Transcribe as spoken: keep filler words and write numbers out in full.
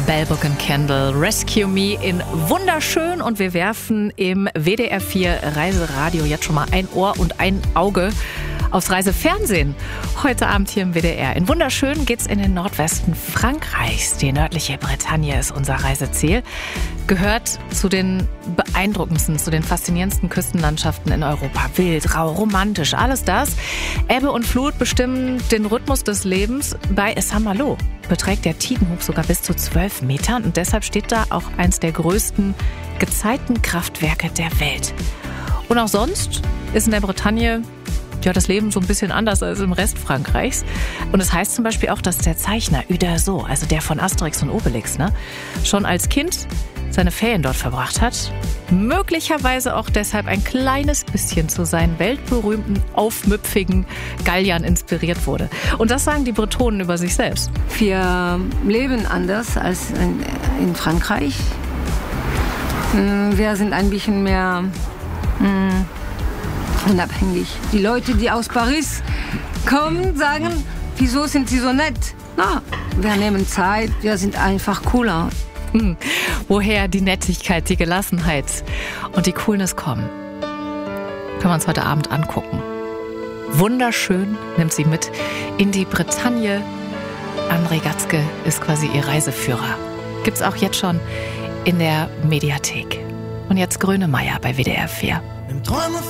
Bell Book and Candle, Rescue Me in wunderschön, und wir werfen im W D R vier Reiseradio jetzt schon mal ein Ohr und ein Auge aufs Reisefernsehen. Heute Abend hier im W D R. In wunderschön geht's in den Nordwesten Frankreichs. Die nördliche Bretagne ist unser Reiseziel. Gehört zu den beeindruckendsten, zu den faszinierendsten Küstenlandschaften in Europa. Wild, rau, romantisch, alles das. Ebbe und Flut bestimmen den Rhythmus des Lebens. Bei Saint-Malo beträgt der Tidenhub sogar bis zu zwölf Metern und deshalb steht da auch eins der größten Gezeitenkraftwerke der Welt. Und auch sonst ist in der Bretagne ja das Leben so ein bisschen anders als im Rest Frankreichs. Und es das heißt zum Beispiel auch, dass der Zeichner Uderzo, also der von Asterix und Obelix, ne, schon als Kind seine Ferien dort verbracht hat. Möglicherweise auch deshalb ein kleines bisschen zu seinen weltberühmten, aufmüpfigen Galliern inspiriert wurde. Und das sagen die Bretonen über sich selbst. Wir leben anders als in, in Frankreich. Wir sind ein bisschen mehr mh, unabhängig. Die Leute, die aus Paris kommen, sagen, wieso sind sie so nett? Na, wir nehmen Zeit, wir sind einfach cooler. Hm. Woher die Nettigkeit, die Gelassenheit und die Coolness kommen, können wir uns heute Abend angucken. Wunderschön nimmt sie mit in die Bretagne. André Gatzke ist quasi ihr Reiseführer. Gibt's auch jetzt schon in der Mediathek. Und jetzt Grönemeyer bei W D R vier.